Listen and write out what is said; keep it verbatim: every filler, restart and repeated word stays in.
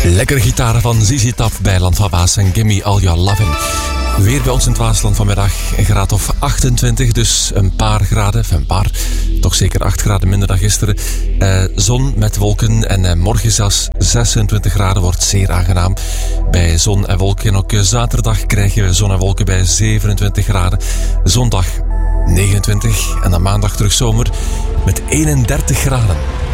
Lekkere gitaren van Z Z Top bij Land van Waas en Gimme All Your Lovin'. Weer bij ons in het Waasland vanmiddag een graad of achtentwintig, dus een paar graden, een paar, toch zeker acht graden minder dan gisteren. Uh, zon met wolken en uh, morgen zelfs zesentwintig graden, wordt zeer aangenaam. Bij zon en wolken. En ook uh, zaterdag krijgen we zon en wolken bij zevenentwintig graden. Zondag negenentwintig en dan maandag terug zomer met eenendertig graden.